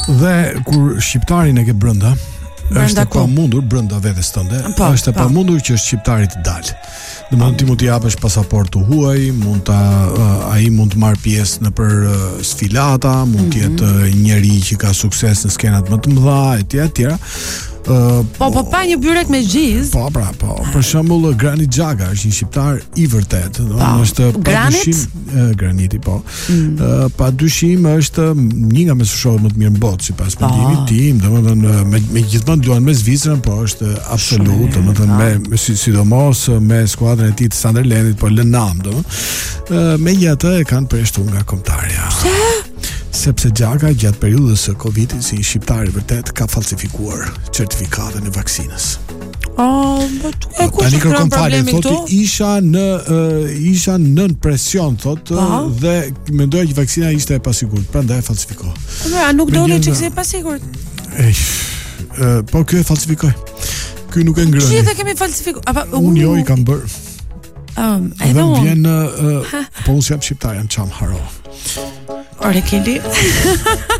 Dhe kur shqiptarin e ke brenda, është e pamundur brenda vetes tënde, është e pamundur që shqiptari të dalë. Domethënë ti mund t'i japësh pasaportë huaj, ai mund të marr pjesë në për sfilata, mund të jetë njëri që ka sukses në skenat më të mëdha etj. Po pa një byrek me gjiz. Po. Për shembull Granit Xhaka është një shqiptar i vërtet, është Graniti, po. Padyshim është një nga mesoshoqët më të mirë në botë sipas mendimit tim, domethënë me gjithmonë luan me Zvicrën, po është absolut, domethënë sidomos me skuadrën e tij të Sunderlandit, po lënam, domethënë. Megjithatë e kanë përshtuar nga kombëtarja. Sepse Xhaka gjatë periudhës së Covidit si shqiptari vërtet ka falsifikuar certifikatën e vaksinës. Tani kërkon falje, thotë isha nën presion, thotë, dhe mendoja që vaksina ishte e pasigurt, prandaj e falsifikoi. A nuk doli që ishte e pasigurt? Po kjo e falsifikoi. Ky nuk e ngrëni. Gjithë kemi falsifikuar. Unë jo i kam bër. Edhe unë. Vjen po unë jam shqiptar, jam çam haro. Ore Keli.